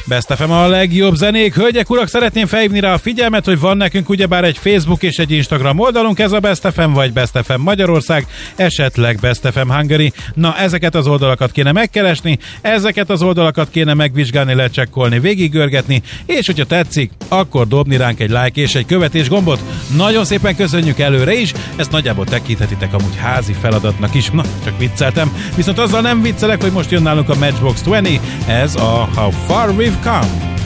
Best FM a legjobb zenék. Hölgyek, urak, szeretném felhívni rá a figyelmet, hogy van nekünk ugyebár egy Facebook és egy Instagram oldalunk, ez a Best FM vagy Best FM Magyarország, esetleg Best FM Hungary. Na, ezeket az oldalakat kéne megkeresni, ezeket az oldalakat kéne megvizsgálni, lecsekkolni, végiggörgetni, és hogyha tetszik, akkor dobni ránk egy like és egy követés gombot. Nagyon szépen köszönjük előre is, ezt nagyjából tekinthetitek amúgy házi feladatnak is. Na, csak vicceltem. Viszont azzal nem viccelek, hogy most jön nálunk a Matchbox 20, ez a How Far We've Come.